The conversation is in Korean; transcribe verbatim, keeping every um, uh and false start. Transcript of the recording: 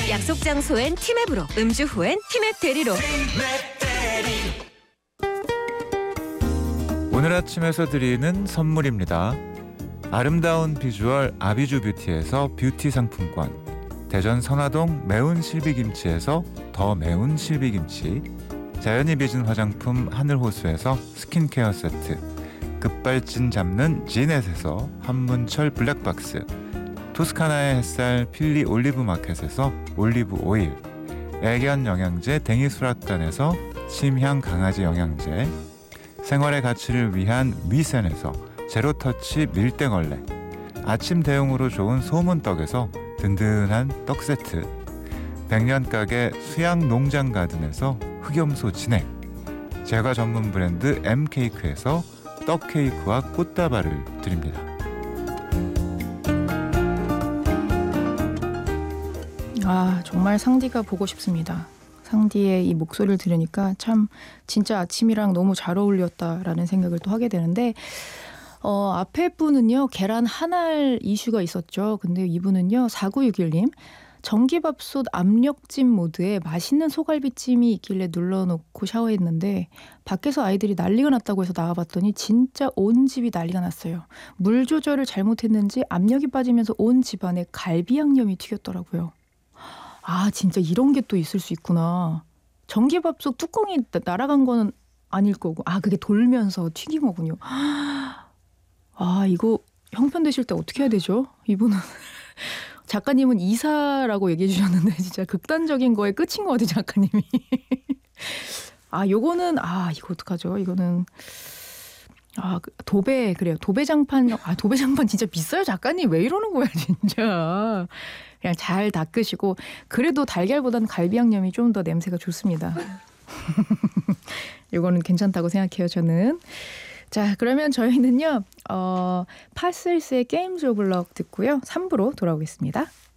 약속 장소엔 티맵으로, 음주 후엔 티맵 대리로. 오늘 아침에서 드리는 선물입니다. 아름다운 비주얼 아비주 뷰티에서 뷰티 상품권, 대전 선화동 매운 실비김치에서 더 매운 실비김치, 자연이 빚은 화장품 하늘호수에서 스킨케어 세트, 급발진 잡는 지넷에서 한문철 블랙박스, 토스카나의 햇살 필리 올리브 마켓에서 올리브 오일, 애견 영양제 댕이수락관에서 침향 강아지 영양제, 생활의 가치를 위한 위센에서 제로터치 밀땡얼레, 아침 대용으로 좋은 소문떡에서 든든한 떡 세트, 백년가게 수양농장가든에서 흑염소 진액, 제과 전문 브랜드 엠케이크에서 떡케이크와 꽃다발을 드립니다. 아, 정말 상디가 보고 싶습니다. 상디의 이 목소리를 들으니까 참 진짜 아침이랑 너무 잘 어울렸다라는 생각을 또 하게 되는데, 어, 앞에 분은요 계란 한 알 이슈가 있었죠. 근데 이분은요 사구육일 님, 전기밥솥 압력찜 모드에 맛있는 소갈비찜이 있길래 눌러놓고 샤워했는데 밖에서 아이들이 난리가 났다고 해서 나와봤더니 진짜 온 집이 난리가 났어요. 물 조절을 잘못했는지 압력이 빠지면서 온 집안에 갈비 양념이 튀겼더라고요. 아, 진짜 이런 게 또 있을 수 있구나. 전기밥솥 뚜껑이 날아간 거는 아닐 거고, 아, 그게 돌면서 튀긴 거군요. 아, 이거 형편 되실 때 어떻게 해야 되죠? 이분은 작가님은 이사라고 얘기해 주셨는데 진짜 극단적인 거에 끝인 것 같아요, 작가님이. 아, 요거는 아 이거 어떡하죠? 이거는 아 도배, 그래요. 도배장판. 아, 도배장판 진짜 비싸요, 작가님. 왜 이러는 거야 진짜. 그냥 잘 닦으시고, 그래도 달걀보다는 갈비 양념이 좀 더 냄새가 좋습니다. 요거는 괜찮다고 생각해요, 저는. 자, 그러면 저희는요 어, 파슬스의 게임즈 오브 럭 듣고요 삼 부로 돌아오겠습니다.